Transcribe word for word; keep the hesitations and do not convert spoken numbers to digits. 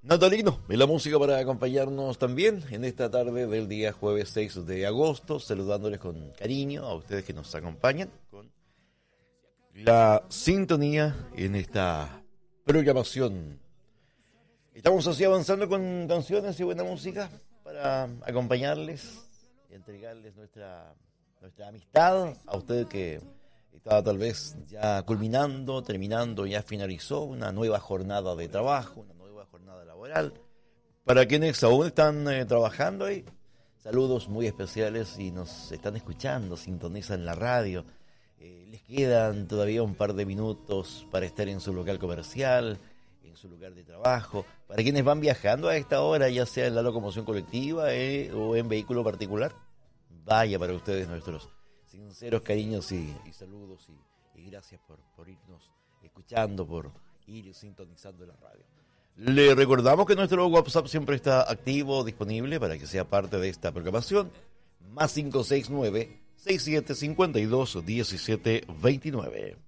Natalino, y la música para acompañarnos también en esta tarde del día jueves seis de agosto, saludándoles con cariño a ustedes que nos acompañan con la sintonía en esta programación. Estamos así avanzando con canciones y buena música para acompañarles y entregarles nuestra, nuestra amistad a usted que estaba tal vez ya culminando, terminando, ya finalizó una nueva jornada de trabajo, una nueva jornada laboral. Para quienes aún están eh, trabajando ahí, saludos muy especiales y nos están escuchando, sintonizan la radio. Eh, les quedan todavía un par de minutos para estar en su local comercial, en su lugar de trabajo. Para quienes van viajando a esta hora, ya sea en la locomoción colectiva eh, o en vehículo particular, vaya para ustedes nuestros sinceros cariños y, y saludos y, y gracias por, por irnos escuchando, por ir sintonizando la radio. Le recordamos que nuestro WhatsApp siempre está activo, disponible para que sea parte de esta programación. Más cinco seis nueve, seis siete cinco dos, uno siete dos nueve.